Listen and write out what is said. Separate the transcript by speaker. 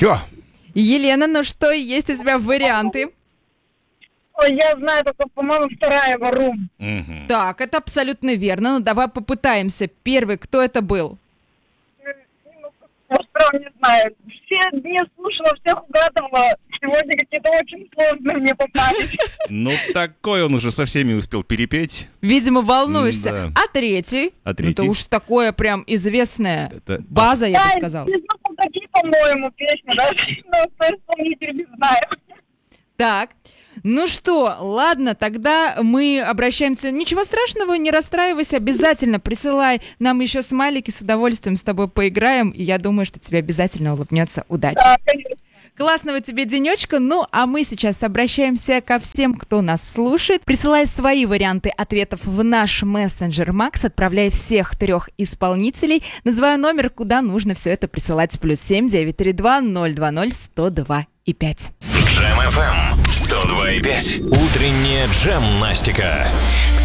Speaker 1: Все.
Speaker 2: Елена, ну что, есть у тебя варианты?
Speaker 3: Ой, я знаю, только, по-моему, вторая Варум.
Speaker 2: Так, это абсолютно верно. Ну, давай попытаемся. Первый, кто это был?
Speaker 3: Вот прям не знаю. Все дни слушала, всех угадывала. Сегодня какие-то очень сложные мне попались.
Speaker 1: Ну, такой он уже со всеми успел перепеть.
Speaker 2: Видимо, волнуешься.
Speaker 1: Да.
Speaker 2: А третий?
Speaker 1: А
Speaker 2: Ну,
Speaker 1: третий?
Speaker 2: это уж такое прям известная
Speaker 1: Это-
Speaker 2: база, я бы сказала.
Speaker 3: Не знаю, какие, по-моему, песни, да? Но кто исполнитель, не знаю.
Speaker 2: Так, ну что, ладно, тогда мы обращаемся. Ничего страшного, не расстраивайся, обязательно присылай нам еще смайлики, с удовольствием с тобой поиграем, и я думаю, что тебе обязательно улыбнется удача.
Speaker 3: Да, конечно.
Speaker 2: Классного тебе денечка, ну а мы сейчас обращаемся ко всем, кто нас слушает. Присылай свои варианты ответов в наш мессенджер Макс, отправляй всех 3 исполнителей, называю номер, куда нужно все это присылать, +7 932 020 102 и 5.
Speaker 4: Джем FM 102,5. Утреннее Джем Настика.